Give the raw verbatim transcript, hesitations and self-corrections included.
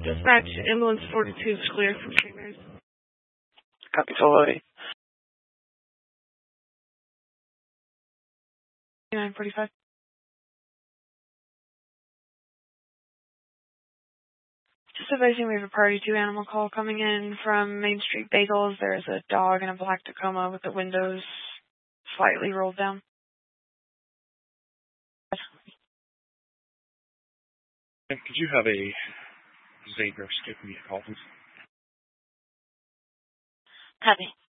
Dispatch, ambulance forty-two is clear for Saint Mary's. Copy, fully. nine forty-five. Just advising we have a Priority two animal call coming in from Main Street Bagels. There is a dog in a black Tacoma with the windows slightly rolled down. And could you have a Xavier skip me a call, please? Copy.